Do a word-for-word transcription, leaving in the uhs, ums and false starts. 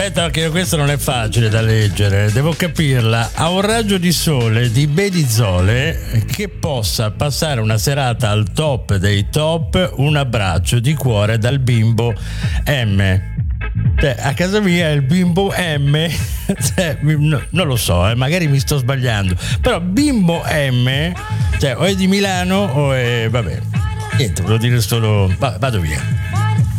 aspetta, perché questo non è facile da leggere, devo capirla. A un raggio di sole di Bedizzole che possa passare una serata al top dei top, un abbraccio di cuore dal bimbo M. Cioè, a casa mia il bimbo M, cioè, no, non lo so, eh, magari mi sto sbagliando, però bimbo M, cioè, o è di Milano o è, vabbè, niente, volevo dire solo, va, vado via.